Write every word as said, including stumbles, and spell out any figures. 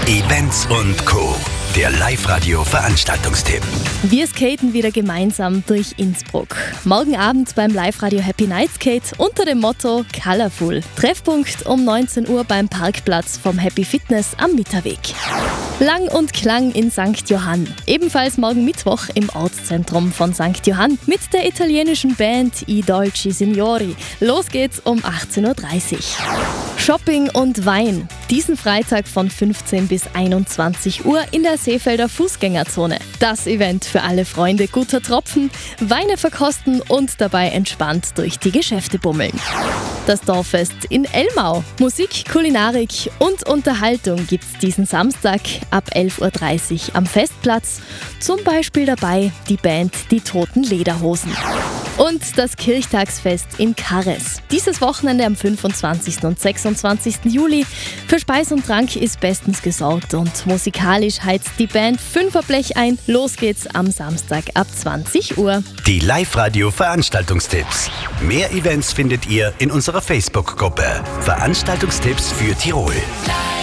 Events und Co. Der Live-Radio-Veranstaltungstipp. Wir skaten wieder gemeinsam durch Innsbruck. Morgen Abend beim Live-Radio Happy Night Skate unter dem Motto Colorful. Treffpunkt um neunzehn Uhr beim Parkplatz vom Happy Fitness am Mitterweg. Lang und Klang in Sankt Johann. Ebenfalls morgen Mittwoch im Ortszentrum von Sankt Johann mit der italienischen Band I Dolci Signori. Los geht's um achtzehn Uhr dreißig. Shopping und Wein. Diesen Freitag von fünfzehn bis einundzwanzig Uhr in der Seefelder Fußgängerzone. Das Event für alle Freunde guter Tropfen, Weine verkosten und dabei entspannt durch die Geschäfte bummeln. Das Dorffest in Elmau. Musik, Kulinarik und Unterhaltung gibt's diesen Samstag ab elf Uhr dreißig am Festplatz. Zum Beispiel dabei die Band Die Toten Lederhosen. Und das Kirchtagsfest in Karres. Dieses Wochenende am fünfundzwanzigsten und sechsundzwanzigsten Juli. Für Speis und Trank ist bestens gesorgt und musikalisch heizt die Band Fünferblech ein. Los geht's am Samstag ab zwanzig Uhr. Die Live-Radio-Veranstaltungstipps. Mehr Events findet ihr in unserer Facebook-Gruppe. Veranstaltungstipps für Tirol.